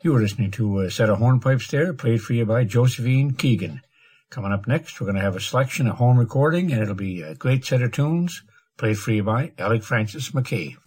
You were listening to a set of hornpipes there, played for you by Josephine Keegan. Coming up next, we're going to have a selection, a home recording, and it'll be a great set of tunes, played for you by Alec Francis McKay.